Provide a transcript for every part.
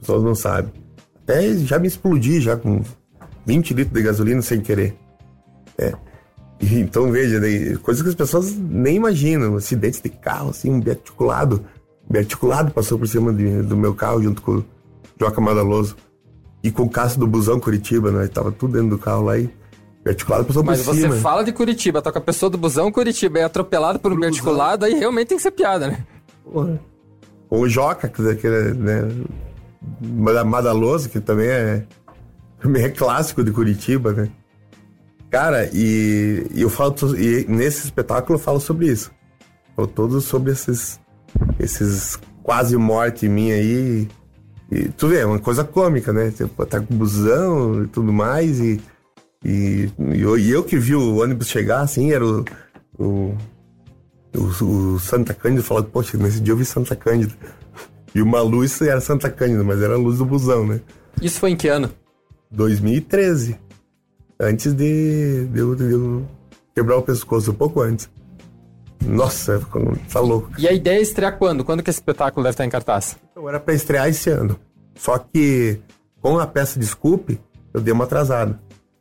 pessoas não sabem. Até já me explodi já com 20 litros de gasolina sem querer. Então veja, coisas que as pessoas nem imaginam. Um acidente de carro, assim, um biarticulado passou por cima do meu carro junto com o Joca Madaloso. E com o caço do busão Curitiba, né? Tava tudo dentro do carro lá e biarticulado passou por cima. Mas você fala de Curitiba, tá com a pessoa do busão Curitiba, é atropelado por um biarticulado, aí realmente tem que ser piada, né? Porra. O Joca, que né? Madaloso, que também é clássico de Curitiba, né? Cara, e eu falo, e nesse espetáculo eu falo sobre isso. Falo todos sobre esses quase morte minha aí. E tu vê, é uma coisa cômica, né? Tá com busão e tudo mais. E eu que vi o ônibus chegar, assim, era o Santa Cândida falando, poxa, nesse dia eu vi Santa Cândida. E uma luz era Santa Cândida, mas era a luz do busão, né? Isso foi em que ano? 2013. Antes de eu quebrar o pescoço, um pouco antes. Nossa, tá louco. E a ideia é estrear quando? Quando que esse espetáculo deve estar em cartaz? Então, era pra estrear esse ano. Só que, com a peça Desculpe, eu dei uma atrasada.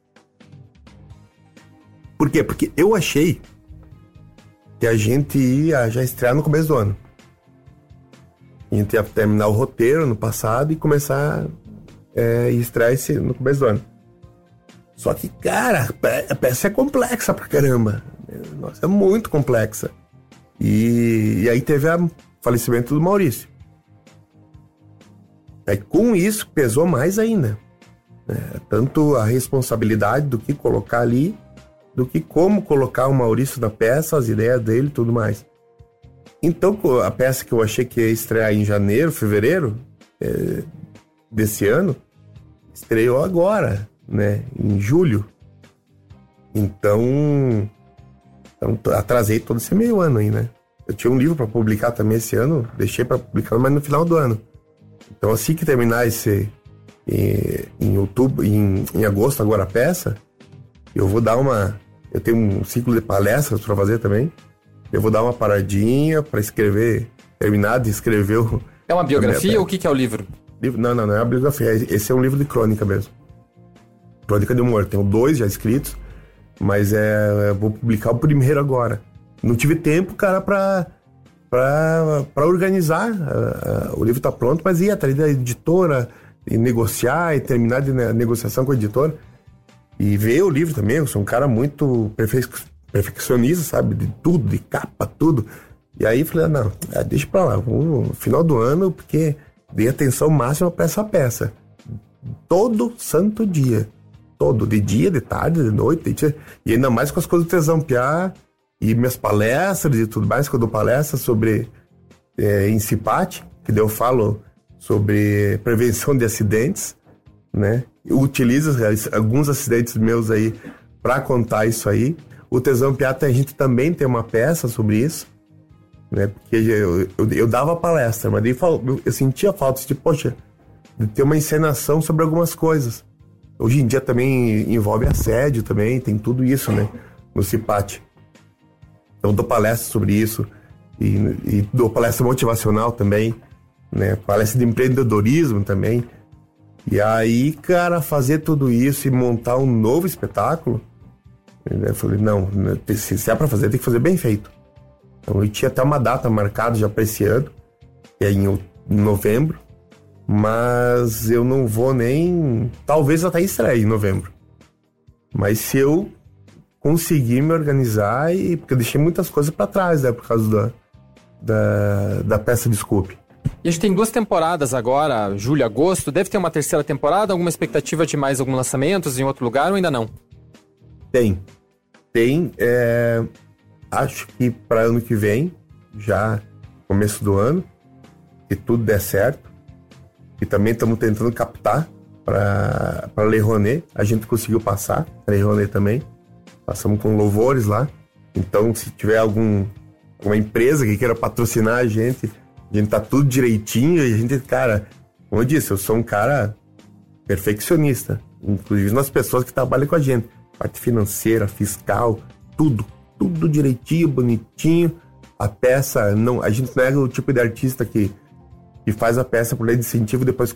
Por quê? Porque eu achei que a gente ia já estrear no começo do ano. A gente ia terminar o roteiro no passado e começar a estrear no começo do ano. Só que, cara, a peça é complexa pra caramba. Nossa, é muito complexa. E aí teve o falecimento do Maurício. Aí com isso pesou mais ainda. Tanto a responsabilidade do que colocar ali, do que como colocar o Maurício na peça, as ideias dele e tudo mais. Então a peça que eu achei que ia estrear em janeiro, fevereiro desse ano, estreou agora, né, em julho. Então atrasei todo esse meio ano aí, né? Eu tinha um livro para publicar também esse ano, deixei para publicar, mas no final do ano. Então assim que terminar em outubro, em agosto agora a peça, eu vou dar eu tenho um ciclo de palestras para fazer também. Eu vou dar uma paradinha para escrever, terminar de escrever É uma biografia ou o que é o livro? Não é uma biografia, esse é um livro de crônica mesmo. Crônica de humor, tenho 2 já escritos, mas vou publicar o primeiro agora. Não tive tempo, cara, pra organizar. O livro tá pronto, mas ia atrás da editora, e negociar, e terminar a negociação com a editora. E ver o livro também, eu sou um cara muito perfeccionista, sabe? De tudo, de capa, tudo. E aí falei, não, deixa pra lá, no final do ano, porque dei atenção máxima pra essa peça. Todo santo dia. Todo, de dia, de tarde, de noite, e ainda mais com as coisas do Tesão Piá e minhas palestras e tudo mais, que eu dou palestras sobre Incipate, que daí eu falo sobre prevenção de acidentes, né? Eu utilizo alguns acidentes meus aí para contar isso aí. O Tesão Piá, a gente também tem uma peça sobre isso, né? Porque eu dava palestra, mas daí eu sentia falta de, poxa, de ter uma encenação sobre algumas coisas. Hoje em dia também envolve assédio também, tem tudo isso, né? No Cipate. Então dou palestra sobre isso e dou palestra motivacional também, né? Palestra de empreendedorismo também. E aí, cara, fazer tudo isso e montar um novo espetáculo, eu falei, não, se é pra fazer, tem que fazer bem feito. Então eu tinha até uma data marcada já pra esse ano, que é em novembro. Mas eu não vou nem... Talvez até estreie em novembro. Mas se eu conseguir me organizar, porque eu deixei muitas coisas pra trás, né? Por causa da peça Desculpe. E a gente tem 2 temporadas agora, julho e agosto. Deve ter uma 3ª temporada? Alguma expectativa de mais alguns lançamentos em outro lugar ou ainda não? Tem. Acho que para ano que vem, já começo do ano, se tudo der certo. E também estamos tentando captar para Lei Rouanet. A gente conseguiu passar, a Lei Rouanet também. Passamos com louvores lá. Então, se tiver alguma empresa que queira patrocinar a gente tá tudo direitinho. E a gente, cara, como eu disse, eu sou um cara perfeccionista. Inclusive nas pessoas que trabalham com a gente. Parte financeira, fiscal, tudo direitinho, bonitinho. A peça, a gente não é o tipo de artista que faz a peça por lei de incentivo e depois